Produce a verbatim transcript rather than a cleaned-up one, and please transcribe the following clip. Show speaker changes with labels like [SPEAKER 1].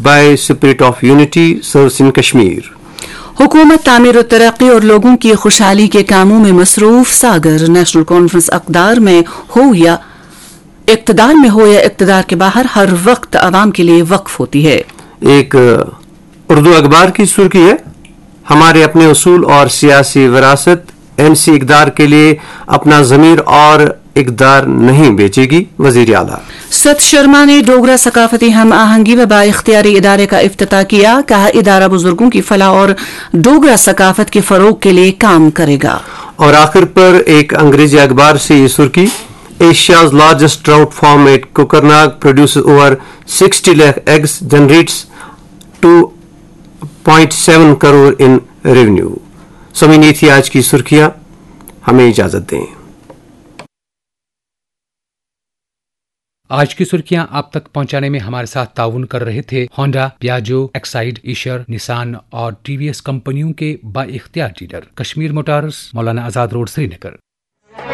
[SPEAKER 1] by spirit of unity serves in Kashmir.
[SPEAKER 2] حکومت تعمیر و ترقی اور لوگوں کی خوشحالی کے کاموں میں مصروف. ساگر نیشنل کانفرنس اقدار میں ہو یا اقتدار میں ہو یا اقتدار کے باہر ہر وقت عوام کے لیے وقف ہوتی ہے.
[SPEAKER 1] ایک اردو اخبار کی سرخی ہے، ہمارے اپنے اصول اور سیاسی وراثت این سی اقدار کے لیے اپنا ضمیر اور اقدار نہیں بیچے گی. وزیر اعلیٰ
[SPEAKER 2] ست شرما نے ڈوگرا ثقافتی ہم آہنگی و با اختیاری ادارے کا افتتاح کیا. کہا ادارہ بزرگوں کی فلاح اور ڈوگرا ثقافت کے فروغ کے لیے کام کرے گا.
[SPEAKER 1] اور آخر پر ایک انگریزی اخبار سے یہ سرخی، Asia's largest trout form at Kokernag produces over sixty lakh eggs generates to point seven crore in revenue. سمجھ نہیں تھی آج کی سرخیاں، ہمیں اجازت دیں.
[SPEAKER 3] آج کی سرخیاں آپ تک پہنچانے میں ہمارے ساتھ تعاون کر رہے تھے ہونڈا، پیاجو، ایکسائڈ، ایشر، نسان اور ٹی وی ایس کمپنیوں کے با اختیار ڈیلر کشمیر موٹارز، مولانا آزاد روڈ، سری نگر.